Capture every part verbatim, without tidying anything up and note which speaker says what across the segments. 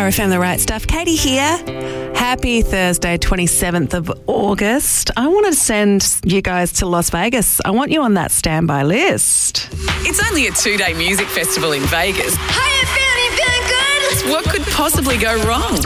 Speaker 1: Power F M, the right stuff. Katie here. Happy Thursday, twenty-seventh of August. I want to send you guys to Las Vegas. I want you on that standby list.
Speaker 2: It's only a two-day music festival in Vegas.
Speaker 3: How you feeling? You feeling good?
Speaker 2: What could possibly go wrong?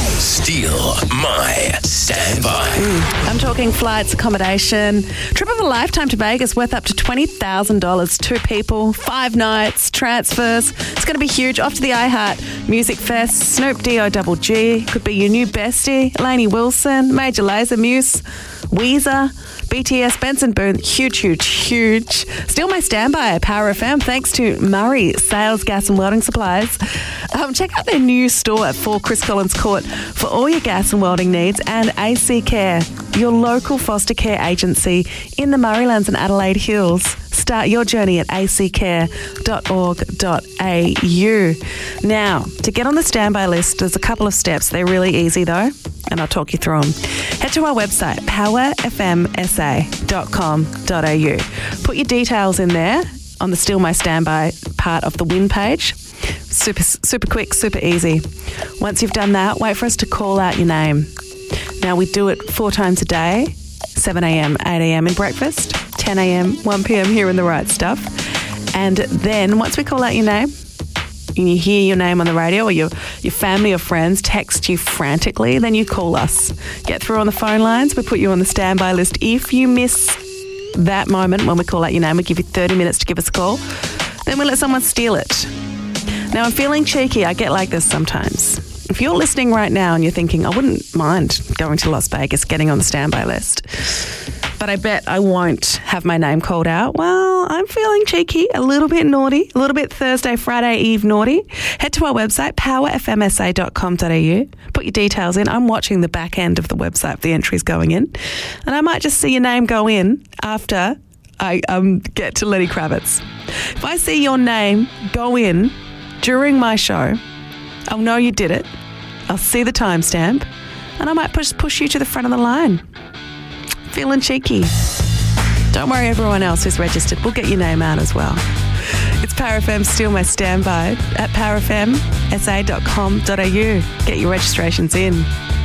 Speaker 4: Steal my standby.
Speaker 1: Mm, I'm talking flights, accommodation, trip of a lifetime to Vegas worth up to twenty thousand dollars. Two people, five nights, transfers. It's going to be huge. Off to the iHeart Music Fest. Snoop D O Double G. Could be your new bestie. Lainey Wilson, Major Lazer, Muse, Weezer, B T S, Benson Boone. Huge, huge, huge. Still my standby at Power F M thanks to Murray Sales, Gas and Welding Supplies. Um, check out their new store at four Chris Collins Court for all your gas and welding needs, and A C Care, your local foster care agency in the Murraylands and Adelaide Hills. Start your journey at a c care dot org dot a u. Now, to get on the standby list, there's a couple of steps. They're really easy though, and I'll talk you through them. Head to our website, power f m s a dot com dot a u. Put your details in there on the Still My Standby part of the win page. Super, super quick, super easy. Once you've done that, wait for us to call out your name. Now, we do it four times a day, seven a m, eight a m in breakfast, ten a m, one p m here in the right stuff. And then once we call out your name, and you hear your name on the radio, or your, your family or friends text you frantically, then you call us. Get through on the phone lines. We put you on the standby list. If you miss that moment when we call out your name, we give you thirty minutes to give us a call. Then we let someone steal it. Now, I'm feeling cheeky. I get like this sometimes. If you're listening right now and you're thinking, I wouldn't mind going to Las Vegas, getting on the standby list, but I bet I won't have my name called out. Well, I'm feeling cheeky, a little bit naughty, a little bit Thursday, Friday Eve naughty. Head to our website, power f m s a dot com dot a u. Put your details in. I'm watching the back end of the website, the entries going in. And I might just see your name go in after I um, get to Lenny Kravitz. If I see your name go in during my show, I'll know you did it. I'll see the timestamp, and I might push push you to the front of the line. Feeling cheeky. Don't worry, everyone else who's registered, we'll get your name out as well. It's Power F M, Still My Standby at power f m s a dot com dot a u. Get your registrations in.